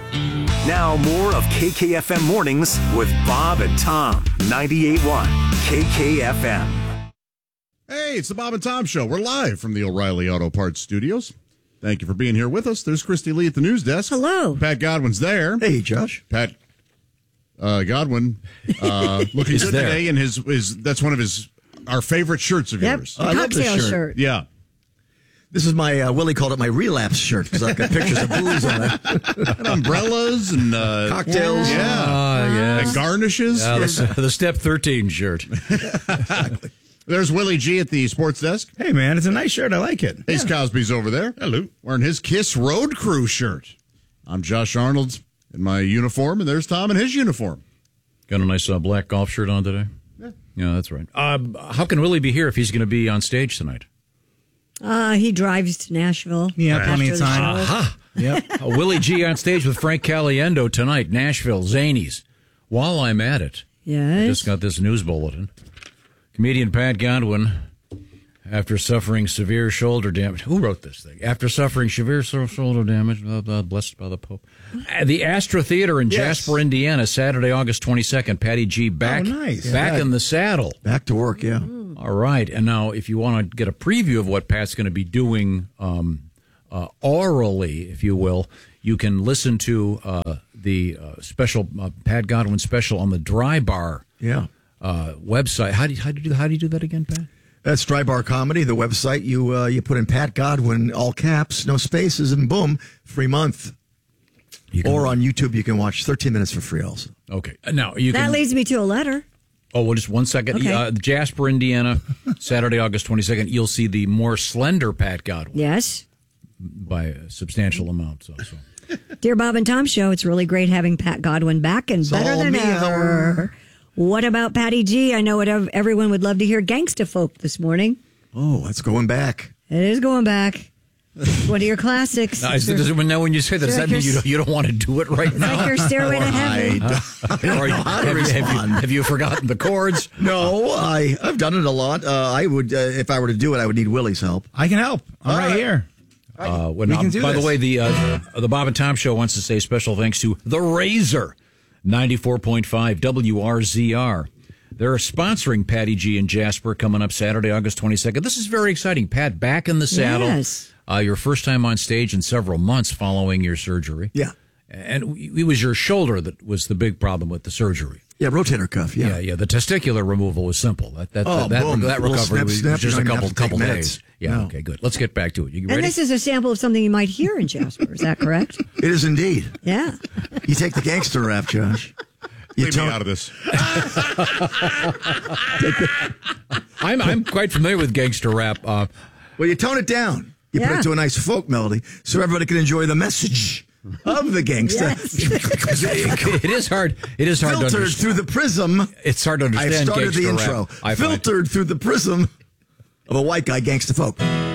Now more of KKFM Mornings with Bob and Tom. 98.1 KKFM. Hey, it's the Bob and Tom Show. We're live from the O'Reilly Auto Parts Studios. Thank you for being here with us. There's Christy Lee at the news desk. Hello. Pat Godwin's there. Hey, Josh. Pat Godwin looking good there today, and that's one of our favorite shirts of yours. The cocktail shirt. Yeah. This is my, Willie called it my relapse shirt because I've got pictures of booze on it. And umbrellas and Cocktails. Yeah. Yes. And garnishes. The Step 13 shirt. Exactly. There's Willie G at the sports desk. Hey, man, it's a nice shirt. I like it. Ace Cosby's over there. Hello. Wearing his Kiss Road Crew shirt. I'm Josh Arnold in my uniform, and there's Tom in his uniform. Got a nice black golf shirt on today? Yeah, that's right. How can Willie be here if he's going to be on stage tonight? He drives to Nashville. Yeah, plenty of time. Aha! Yep. Willie G on stage with Frank Caliendo tonight, Nashville, Zanies. While I'm at it, Yes. I just got this news bulletin. Comedian Pat Godwin, after suffering severe shoulder damage. Who wrote this thing? After suffering severe shoulder damage, blessed by the Pope. The Astra Theater in Jasper, Indiana, Saturday, August 22nd. Patty G back in the saddle. Back to work, yeah. All right. And now, if you want to get a preview of what Pat's going to be doing orally, if you will, you can listen to the special Pat Godwin special on the Dry Bar website. How do you do that again, Pat? That's Dry Bar Comedy, the website. You put in Pat Godwin, all caps, no spaces, and boom, free month. Or on YouTube, you can watch 13 minutes for free also. Okay. Now, that leads me to a letter. Oh, well, just 1 second. Okay. Jasper, Indiana, Saturday, August 22nd. You'll see the more slender Pat Godwin. Yes. By a substantial amount. So. Dear Bob and Tom Show, it's really great having Pat Godwin back and better than ever. What about Patty G? I know everyone would love to hear Gangsta Folk this morning. Oh, that's going back. It is going back. One of your classics. Now, when you say that, does that mean you don't want to do it right now? Like your Stairway to Heaven. Have you forgotten the chords? No, I've done it a lot. I would, if I were to do it, I would need Willie's help. I can help. I'm right here. We can do this. By the way, the Bob and Tom Show wants to say special thanks to The Razor, 94.5 WRZR. They're sponsoring Patty G and Jasper coming up Saturday, August 22nd. This is very exciting. Pat, back in the saddle. Yes. Your first time on stage in several months following your surgery. Yeah. And it was your shoulder that was the big problem with the surgery. Yeah, rotator cuff, Yeah. The testicular removal was simple. That recovery was just a couple days. Yeah, okay, good. Let's get back to it. You ready? And this is a sample of something you might hear in Jasper. Is that correct? It is indeed. Yeah. You take the gangster rap, Josh. Leave me out of this. I'm quite familiar with gangster rap. Well, you tone it down. You put it to a nice folk melody so everybody can enjoy the message of the gangster. Yes. It is hard. It is hard to understand. Filtered through the prism. It's hard to understand. I've started the intro. Rap, filtered through the prism of a white guy gangster folk.